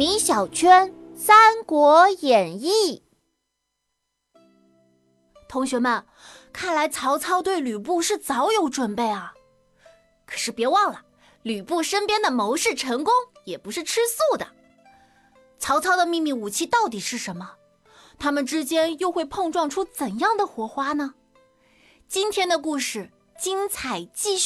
米小圈《三国演义》。 同学们，看来曹操对吕布是早有准备啊。可是别忘了，吕布身边的谋士陈宫也不是吃素的。曹操的秘密武器到底是什么？他们之间又会碰撞出怎样的火花呢？今天的故事精彩继续。